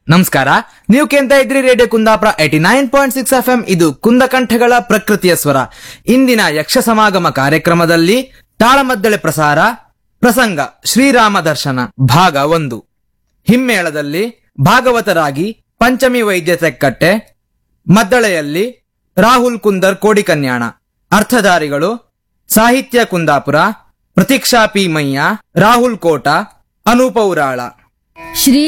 ನಮಸ್ಕಾರ. ನೀವು ಕೇಳ್ತಾ ಇದ್ರಿ ರೇಡಿಯೋ ಕುಂದಾಪುರ 89.6 FM. ಇದು ಕುಂದಕಂಠಗಳ ಪ್ರಕೃತಿಯ ಸ್ವರ. ಇಂದಿನ ಯಕ್ಷ ಸಮಾಗಮ ಕಾರ್ಯಕ್ರಮದಲ್ಲಿ ತಾಳಮದ್ದಳೆ ಪ್ರಸಾರ, ಪ್ರಸಂಗ ಶ್ರೀರಾಮ ದರ್ಶನ ಭಾಗ 1. ಹಿಮ್ಮೇಳದಲ್ಲಿ ಭಾಗವತರಾಗಿ ಪಂಚಮಿ ವೈದ್ಯ ತೆಕ್ಕಟ್ಟೆ, ಮದ್ದಳೆಯಲ್ಲಿ ರಾಹುಲ್ ಕುಂದರ್ ಕೋಡಿಕನ್ಯಾಣ. ಅರ್ಥಧಾರಿಗಳು ಸಾಹಿತ್ಯ ಕುಂದಾಪುರ, ಪ್ರತೀಕ್ಷಾ ಪಿ ಮಯ್ಯ, ರಾಹುಲ್ ಕೋಟ, ಅನೂಪ ಉರಾಳ. ಶ್ರೀ